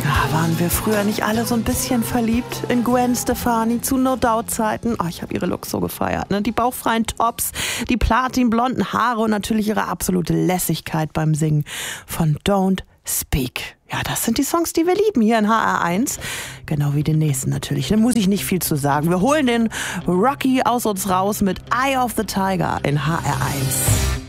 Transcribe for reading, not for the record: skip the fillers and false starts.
Waren wir früher nicht alle so ein bisschen verliebt in Gwen Stefani zu No Doubt Zeiten? Oh, ich habe ihre Looks so gefeiert, ne? Die bauchfreien Tops, die platinblonden Haare und natürlich ihre absolute Lässigkeit beim Singen von Don't Speak. Ja, das sind die Songs, die wir lieben hier in HR1. Genau wie den nächsten natürlich. Da muss ich nicht viel zu sagen. Wir holen den Rocky aus uns raus mit Eye of the Tiger in HR1.